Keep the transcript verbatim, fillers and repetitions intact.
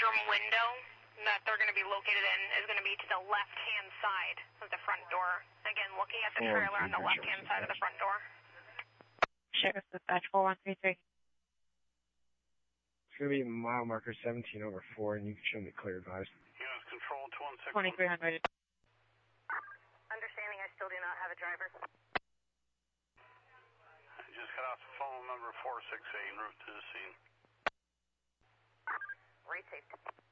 bedroom window that they're going to be located in is going to be to the left-hand side of the front door. Again, looking at the trailer on the left-hand side of the front door. Sheriff's Dispatch four one three three. It's going to be mile marker seventeen over four, and you can show me clear advised. Units control two one six. twenty-three hundred. Understanding I still do not have a driver. I just got off the phone, number four six eight, en route to the scene. Rate safety.